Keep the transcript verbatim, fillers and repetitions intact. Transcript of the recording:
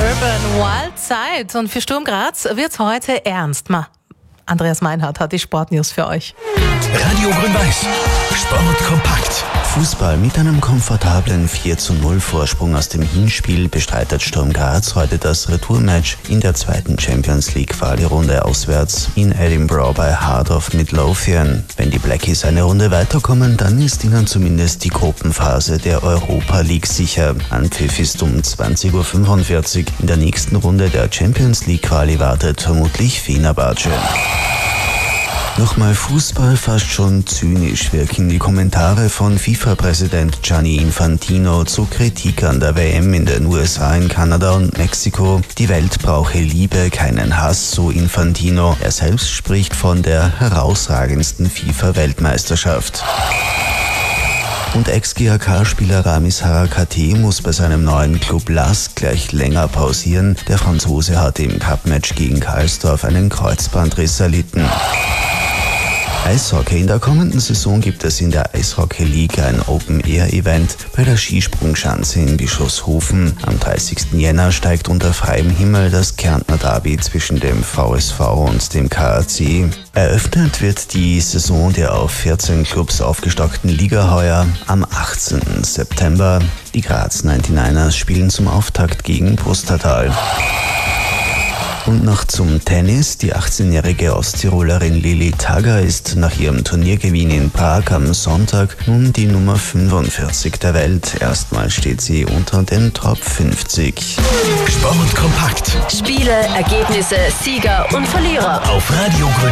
Urban Wild Side. Und für Sturm Graz wird's heute ernst. Ma, Andreas Meinhardt hat die Sportnews für euch. Radio Grün-Weiß. Sport kompakt. Fußball mit einem komfortablen vier zu null Vorsprung aus dem Hinspiel bestreitet Sturm Graz heute das Retourmatch in der zweiten Champions League Quali-Runde auswärts in Edinburgh bei Heart of Midlothian. Wenn die Blackies eine Runde weiterkommen, dann ist ihnen zumindest die Gruppenphase der Europa League sicher. Anpfiff ist um zwanzig Uhr fünfundvierzig. In der nächsten Runde der Champions League Quali wartet vermutlich Fenerbahce. Nochmal Fußball, fast schon zynisch wirken die Kommentare von FIFA-Präsident Gianni Infantino zu Kritik an der W M in den U S A, in Kanada und Mexiko. Die Welt brauche Liebe, keinen Hass, so Infantino. Er selbst spricht von der herausragendsten FIFA-Weltmeisterschaft. Und Ex-G A K-Spieler Ramis Harakati muss bei seinem neuen Club Lask gleich länger pausieren. Der Franzose hatte im Cup-Match gegen Karlsdorf einen Kreuzbandriss erlitten. Eishockey. In der kommenden Saison gibt es in der Eishockey-Liga ein Open-Air-Event bei der Skisprungschanze in Bischofshofen. Am dreißigsten Jänner steigt unter freiem Himmel das Kärntner Derby zwischen dem V S V und dem K A C. Eröffnet wird die Saison der auf vierzehn Clubs aufgestockten Liga heuer am achtzehnten September. Die Graz neunundneunzigers spielen zum Auftakt gegen Pustertal. Und noch zum Tennis. Die achtzehnjährige Osttirolerin Lili Tagger ist nach ihrem Turniergewinn in Prag am Sonntag nun die Nummer fünfundvierzig der Welt. Erstmal steht sie unter den Top fünfzig. Sport kompakt. Spiele, Ergebnisse, Sieger und Verlierer. Auf Radio Grün.